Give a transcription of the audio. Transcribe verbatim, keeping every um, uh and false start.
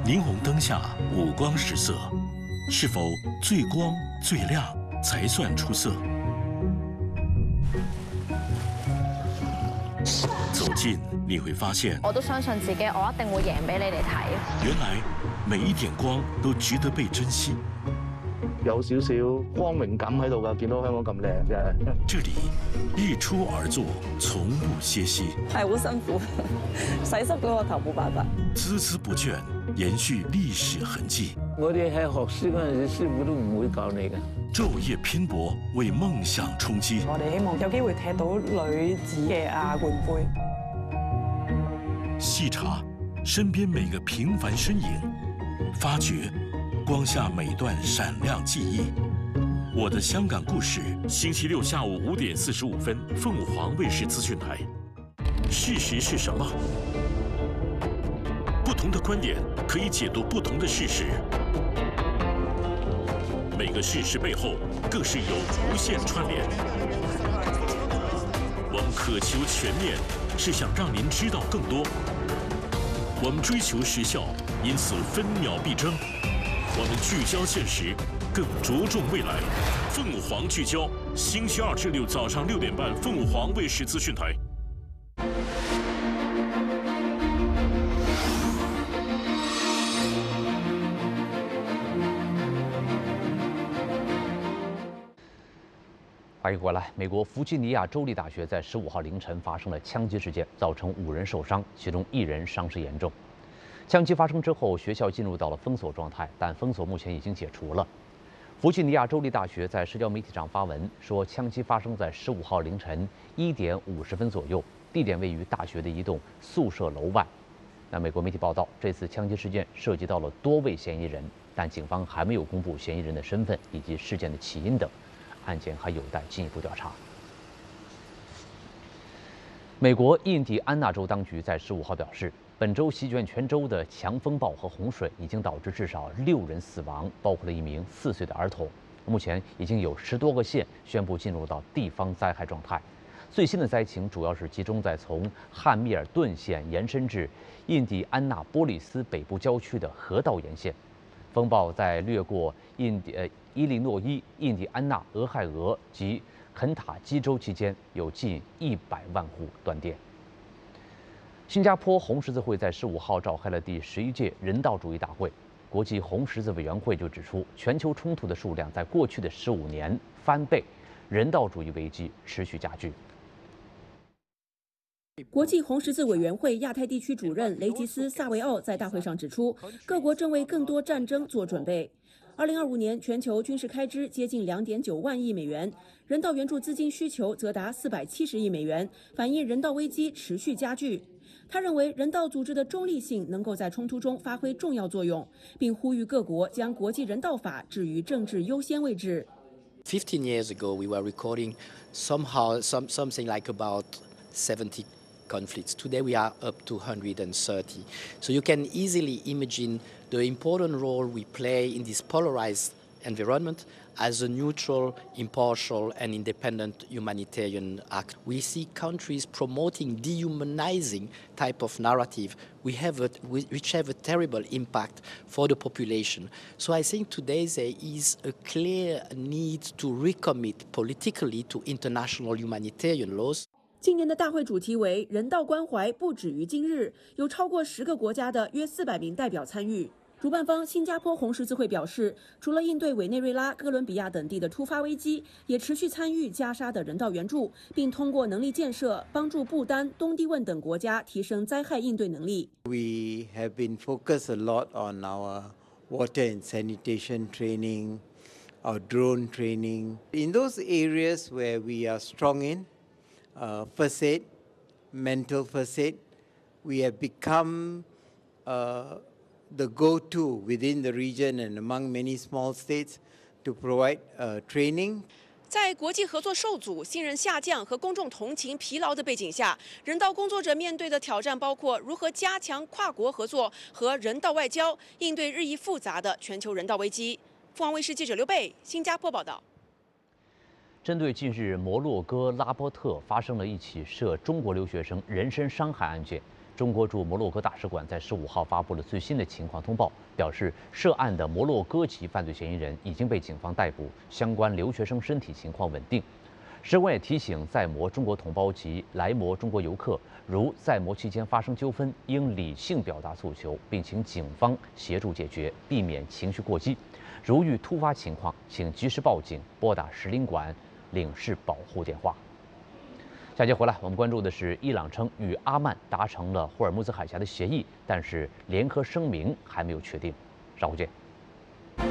霓虹灯下五光十色，是否最光最亮才算出色？走近你会发现， 我都相信自己，我一定會贏俾你哋睇。 原來每一點光都值得被珍惜。 有少少光榮感喺度㗎，見到香港咁靚嘅。 這裡日出而作，從不歇息。 係好辛苦，洗濕咗個頭冇辦法。 孜孜不倦，延續歷史痕跡。 我哋喺學書嗰陣時，師傅都唔會教你嘅。 晝夜拼搏，為夢想衝擊。 我哋希望有機會踢到女子嘅亞冠杯。 細查身邊每個平凡身影，發掘光下每段閃亮記憶。我的香港故事，星期六下午五點四十五分，鳳凰衛視資訊台。事實是什麼？不同的觀點可以解讀不同的事實。每個事實背後，更是有無限串聯。我們渴求全面，是想讓您知道更多。我們追求時效，因此分秒必爭。我們聚焦現實，更着重未來。鳳凰聚焦，星期二至六早上六點半，鳳凰衛視資訊台。 欢迎回来。美国弗吉尼亚州立大学在十五号凌晨发生了枪击事件，造成五人受伤，其中一人伤势严重。枪击发生之后，学校进入到了封锁状态，但封锁目前已经解除了。弗吉尼亚州立大学在社交媒体上发文说，枪击发生在十五号凌晨一点五十分左右，地点位于大学的一栋宿舍楼外。那美国媒体报道，这次枪击事件涉及到了多位嫌疑人，但警方还没有公布嫌疑人的身份以及事件的起因等。案件还有待进一步调查。美国印第安纳州当局在十五号表示，本周席卷全州的强风暴和洪水已经导致至少六人死亡，包括了一名四岁的儿童。目前已经有十多个县宣布进入到地方灾害状态。最新的灾情主要是集中在从汉密尔顿县延伸至印第安纳波利斯北部郊区的河道沿线。风暴在掠过印第呃伊利诺伊、印第安纳、俄亥俄及肯塔基州期间，有近一百万户断电。新加坡红十字会在十五号召开了第十一届人道主义大会。国际红十字委员会就指出，全球冲突的数量在过去的十五年翻倍，人道主义危机持续加剧。 国际红十字委员会亚太地区主任雷吉斯·萨维奥在大会上指出，各国正为更多战争做准备。二零二五年全球军事开支接近两点九万亿美元，人道援助资金需求则达四百七十亿美元，反映人道危机持续加剧。他认为，人道组织的中立性能够在冲突中发挥重要作用，并呼吁各国将国际人道法置于政治优先位置。 Fifteen years ago, we were recording somehow some something like about seventy conflicts. Today we are up to one hundred thirty. So you can easily imagine the important role we play in this polarized environment as a neutral, impartial and independent humanitarian act. We see countries promoting dehumanizing type of narrative we have a, which have a terrible impact for the population. So I think today there is a clear need to recommit politically to international humanitarian laws. 今年的大会主题为人道关怀不止于今日，有超过十个国家的约四百名代表参与。主办方新加坡红十字会表示，除了应对委内瑞拉、哥伦比亚等地的突发危机，也持续参与加沙的人道援助，并通过能力建设帮助不丹、东帝汶等国家提升灾害应对能力。 We have been focused a lot on our water and sanitation training, our drone training. In those areas where we are strong in, Uh, first aid, mental first aid, we have become uh, the go-to within the region and among many small states to provide uh, training. 在国际合作受阻、信任下降和公众同情疲劳的背景下，人道工作者面对的挑战包括如何加强跨国合作和人道外交，应对日益复杂的全球人道危机。凤凰卫视记者刘贝，新加坡报道。 针对近日摩洛哥拉波特发生了一起涉中国留学生人身伤害案件， 中国驻摩洛哥大使馆在十五号发布了最新的情况通报，表示涉案的摩洛哥籍犯罪嫌疑人已经被警方逮捕，相关留学生身体情况稳定。使馆也提醒在摩中国同胞及来摩中国游客，如在摩期间发生纠纷，应理性表达诉求，并请警方协助解决，避免情绪过激。如遇突发情况，请及时报警，拨打使领馆领事保护电话。下节回来，我们关注的是伊朗称与阿曼达成了霍尔木兹海峡的协议，但是联合声明还没有确定。稍后见。